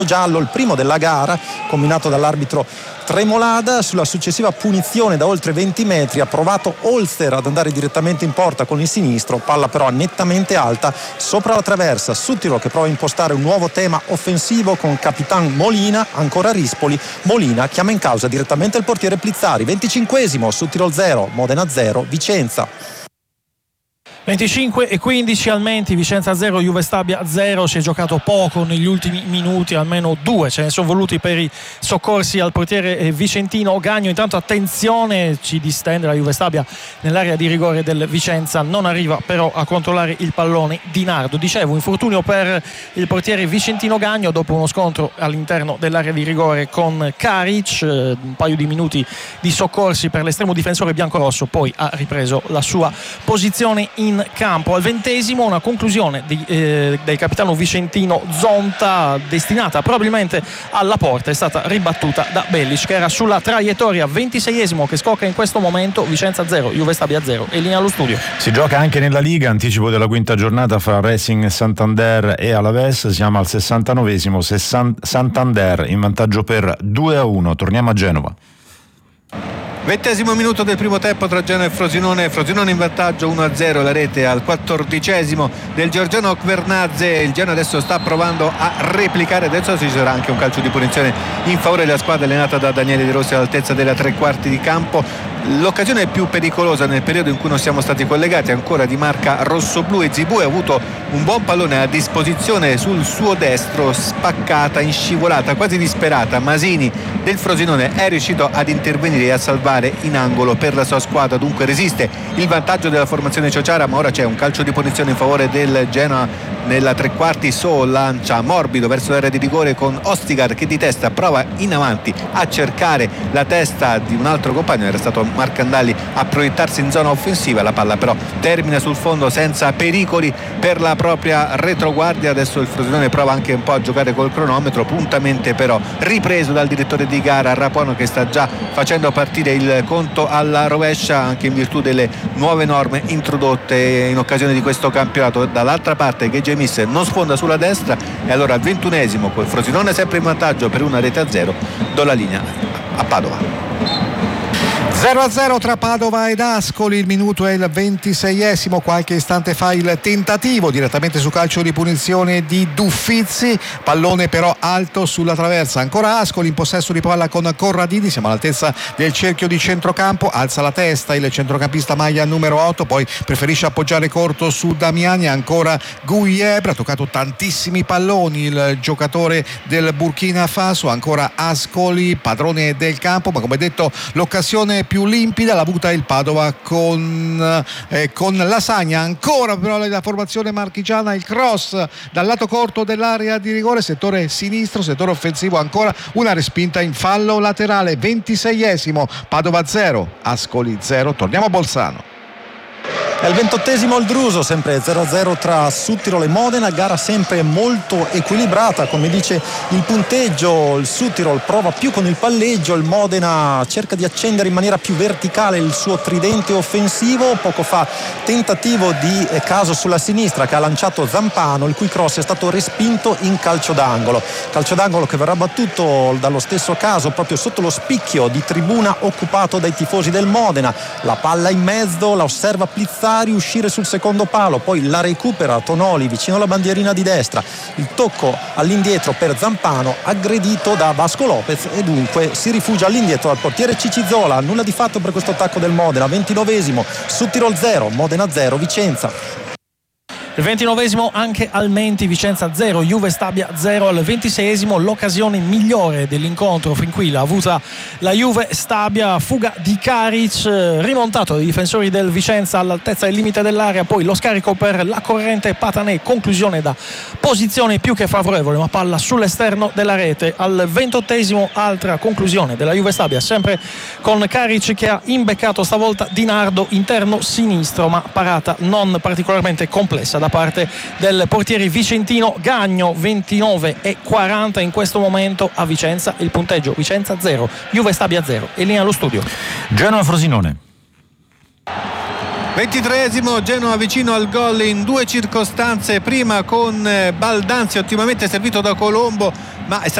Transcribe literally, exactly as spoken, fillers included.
giallo, il primo della gara, combinato dall'arbitro Tremolada. Sulla successiva punizione da oltre venti metri ha provato Holzer ad andare direttamente in porta con il sinistro, palla però nettamente alta sopra la traversa. Suttiro che prova a impostare un nuovo tema offensivo con Capitan Molina, ancora Rispoli. Molina chiama in causa direttamente il portiere Plizzari. venticinquesimo, Suttiro zero, Modena zero, Vicenza. venticinque e quindici al Menti, Vicenza zero, Juve Stabia zero. Si è giocato poco negli ultimi minuti, almeno due ce ne sono voluti per i soccorsi al portiere vicentino Gagno. Intanto attenzione, ci distende la Juve Stabia nell'area di rigore del Vicenza, non arriva però a controllare il pallone Di Nardo. Dicevo, infortunio per il portiere vicentino Gagno dopo uno scontro all'interno dell'area di rigore con Karic, un paio di minuti di soccorsi per l'estremo difensore biancorosso, poi ha ripreso la sua posizione in in campo. Al ventesimo una conclusione di, eh, del capitano vicentino Zonta destinata probabilmente alla porta, è stata ribattuta da Bellic che era sulla traiettoria. ventiseiesimo che scocca in questo momento, Vicenza zero, Juve Stabia zero. E linea allo studio. Si gioca anche nella Liga, anticipo della quinta giornata fra Racing Santander e Alaves. Siamo al sessantanovesimo, Santander in vantaggio per due a uno. Torniamo a Genova. Ventesimo minuto del primo tempo tra Genoa e Frosinone. Frosinone in vantaggio uno a zero, la rete al quattordicesimo del georgiano Kvernadze. Il Genoa adesso sta provando a replicare, adesso ci sarà anche un calcio di punizione in favore della squadra allenata da Daniele De Rossi all'altezza della tre quarti di campo. L'occasione più pericolosa nel periodo in cui non siamo stati collegati, ancora di marca rossoblù, e Zibue ha avuto un buon pallone a disposizione sul suo destro, spaccata, in scivolata, quasi disperata. Masini del Frosinone è riuscito ad intervenire e a salvare in angolo per la sua squadra, dunque resiste il vantaggio della formazione ciociara, ma ora c'è un calcio di punizione in favore del Genoa nella tre quarti. So lancia morbido verso l'area di rigore con Ostigar che di testa prova in avanti a cercare la testa di un altro compagno, era stato Marcandali a proiettarsi in zona offensiva. La palla però termina sul fondo senza pericoli per la propria retroguardia. Adesso il Frosinone prova anche un po' a giocare col cronometro, puntamente però ripreso dal direttore di gara Rapono, che sta già facendo partire il conto alla rovescia anche in virtù delle nuove norme introdotte in occasione di questo campionato. Dall'altra parte Gege Miss non sfonda sulla destra, e allora al ventunesimo, col Frosinone sempre in vantaggio per una rete a zero, do la linea a Padova. zero a zero tra Padova ed Ascoli, il minuto è il ventiseiesimo. Qualche istante fa il tentativo direttamente su calcio di punizione di Duffizzi, pallone però alto sulla traversa. Ancora Ascoli in possesso di palla con Corradini, siamo all'altezza del cerchio di centrocampo, alza la testa il centrocampista maglia numero otto, poi preferisce appoggiare corto su Damiani. Ancora Gugliebra, ha toccato tantissimi palloni il giocatore del Burkina Faso. Ancora Ascoli, padrone del campo, ma come detto l'occasione più limpida l'ha avuta il Padova con, eh, con Lasagna. Ancora però la formazione marchigiana, il cross dal lato corto dell'area di rigore, settore sinistro, settore offensivo, ancora una respinta in fallo laterale. ventiseiesimo, Padova zero, Ascoli zero. Torniamo a Bolzano. È il ventottesimo il Druso, sempre zero a zero tra Südtirol e Modena, gara sempre molto equilibrata, come dice il punteggio. Il Südtirol prova più con il palleggio, il Modena cerca di accendere in maniera più verticale il suo tridente offensivo. Poco fa tentativo di Caso sulla sinistra che ha lanciato Zampano, il cui cross è stato respinto in calcio d'angolo. Calcio d'angolo che verrà battuto dallo stesso Caso proprio sotto lo spicchio di tribuna occupato dai tifosi del Modena. La palla in mezzo, la osserva Plizzari uscire sul secondo palo, poi la recupera Tonoli vicino alla bandierina di destra, il tocco all'indietro per Zampano, aggredito da Vasco Lopez, e dunque si rifugia all'indietro al portiere Cicizzola. Nulla di fatto per questo attacco del Modena. ventinovesimo, Südtirol zero, Modena zero, Vicenza. Il ventinovesimo anche al Menti, Vicenza zero, Juve Stabia zero. Al ventiseiesimo l'occasione migliore dell'incontro fin qui l'ha avuta la Juve Stabia, fuga di Karic, rimontato dai difensori del Vicenza all'altezza del limite dell'area, poi lo scarico per la corrente Patanè, conclusione da posizione più che favorevole, ma palla sull'esterno della rete. Al ventottesimo altra conclusione della Juve Stabia, sempre con Karic che ha imbeccato stavolta Di Nardo interno sinistro, ma parata non particolarmente complessa da parte del portiere vicentino Gagno. ventinove e quaranta in questo momento a Vicenza, il punteggio Vicenza zero, Juve Stabia zero. E linea allo studio. Genoa Frosinone. ventitreesimo, Genoa vicino al gol in due circostanze, prima con Baldanzi ottimamente servito da Colombo, ma è